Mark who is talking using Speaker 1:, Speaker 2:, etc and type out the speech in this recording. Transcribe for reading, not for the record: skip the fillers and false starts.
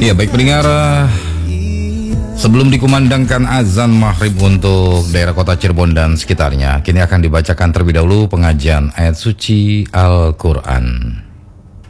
Speaker 1: Ya baik pendengar, sebelum dikumandangkan azan maghrib untuk daerah kota Cirebon dan sekitarnya, kini akan dibacakan terlebih dahulu pengajian ayat suci Al-Quran.